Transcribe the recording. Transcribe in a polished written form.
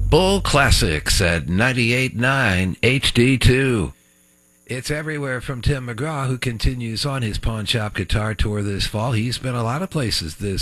Bull Classics at 98.9 HD2. It's everywhere from Tim McGraw, who continues on his pawn shop guitar tour this fall. He's been a lot of places this